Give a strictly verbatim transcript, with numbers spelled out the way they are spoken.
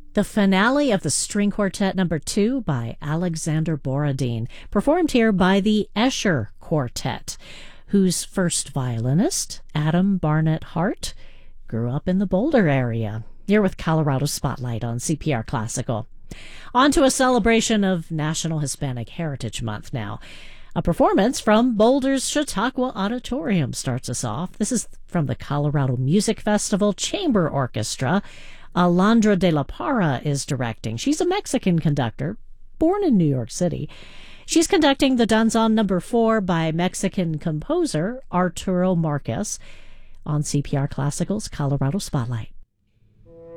The finale of the String Quartet Number two by Alexander Borodin, performed here by the Escher Quartet, whose first violinist, Adam Barnett Hart, grew up in the Boulder area. You're with Colorado Spotlight on C P R Classical. On to a celebration of National Hispanic Heritage Month now. A performance from Boulder's Chautauqua Auditorium starts us off. This is from the Colorado Music Festival Chamber Orchestra. Alondra de la Parra is directing. She's a Mexican conductor, born in New York City. She's conducting the Danzón Number four by Mexican composer Arturo Marquez on C P R Classical's Colorado Spotlight.